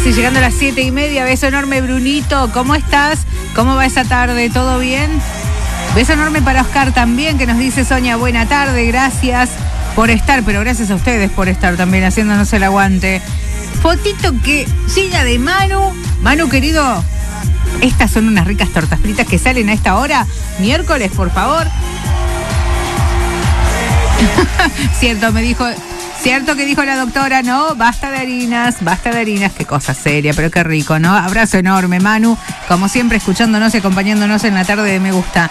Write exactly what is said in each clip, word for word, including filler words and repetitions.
Casi llegando a las siete y media. Beso enorme, Brunito. ¿Cómo estás? ¿Cómo va esa tarde? ¿Todo bien? Beso enorme para Oscar también, que nos dice: Sonia, buena tarde, gracias por estar, pero gracias a ustedes por estar también haciéndonos el aguante. Fotito que llega de Manu. Manu, querido, estas son unas ricas tortas fritas que salen a esta hora, miércoles, por favor. Cierto, me dijo... Cierto que dijo la doctora, no, basta de harinas, basta de harinas, qué cosa seria, pero qué rico, ¿no? Abrazo enorme, Manu, como siempre escuchándonos y acompañándonos en la tarde de Me Gusta.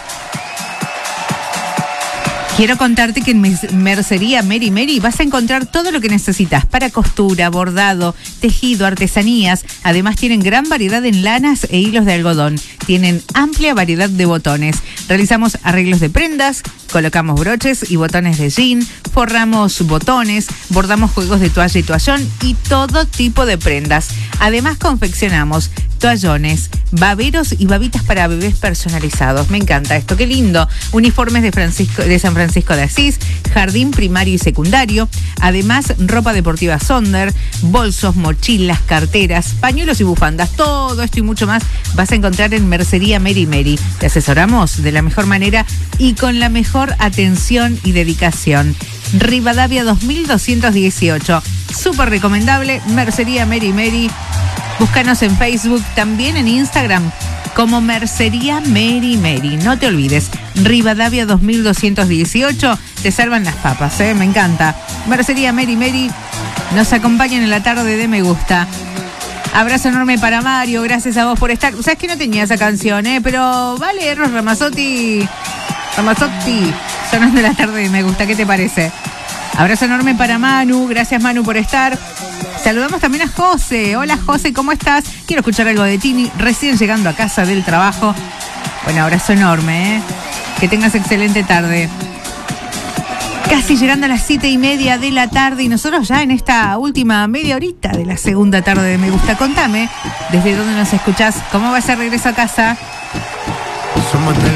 Quiero contarte que en Mercería Mary Mary vas a encontrar todo lo que necesitas para costura, bordado, tejido, artesanías. Además tienen gran variedad en lanas e hilos de algodón. Tienen amplia variedad de botones. Realizamos arreglos de prendas, colocamos broches y botones de jean, forramos botones, bordamos juegos de toalla y toallón y todo tipo de prendas. Además confeccionamos toallones, baberos y babitas para bebés personalizados. Me encanta esto, qué lindo. Uniformes de, Francisco, de San Francisco de Asís, jardín primario y secundario. Además, ropa deportiva Sonder, bolsos, mochilas, carteras, pañuelos y bufandas. Todo esto y mucho más vas a encontrar en Mercería Mary Mary. Te asesoramos de la mejor manera y con la mejor atención y dedicación. Rivadavia dos mil doscientos dieciocho. Súper recomendable, Mercería Mary Mary. Búscanos en Facebook, también en Instagram, como Mercería Mary Mary. No te olvides, Rivadavia dos mil doscientos dieciocho, te salvan las papas, ¿eh? Me encanta. Mercería Mary Mary nos acompañan en la tarde de Me Gusta. Abrazo enorme para Mario, gracias a vos por estar. Sabes que no tenía esa canción, ¿eh? Pero vale, Eros Ramazzotti, Ramazzotti, sonando en la tarde de Me Gusta, ¿qué te parece? Abrazo enorme para Manu, gracias Manu por estar. Saludamos también a José. Hola José, ¿cómo estás? Quiero escuchar algo de Tini, recién llegando a casa del trabajo. Bueno, abrazo enorme, ¿eh? Que tengas excelente tarde. Casi llegando a las siete y media de la tarde y nosotros ya en esta última media horita de la segunda tarde de Me Gusta. Contame, ¿desde dónde nos escuchás? ¿Cómo va ese regreso a casa?